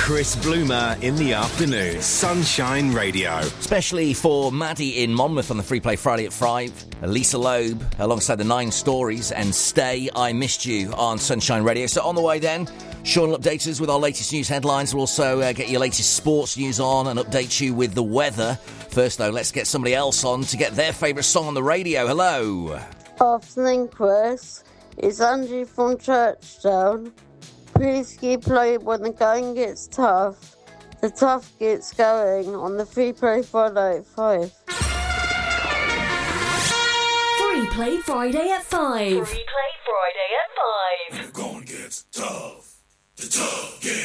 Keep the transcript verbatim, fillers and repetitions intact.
Chris Bloomer in the afternoon. Sunshine Radio. Especially for Maddie in Monmouth on the Free Play Friday at five. Lisa Loeb alongside the Nine Stories and Stay, I Missed You on Sunshine Radio. So on the way then, Sean will update us with our latest news headlines. We'll also uh, get your latest sports news on and update you with the weather. First though, let's get somebody else on to get their favourite song on the radio. Hello. Afternoon, Chris. It's Angie from Churchtown. Please keep playing when the going gets tough. The tough gets going on the Free Play Friday at five. Free Play Friday at five. Free Play Friday at five. When the going gets tough, the tough gets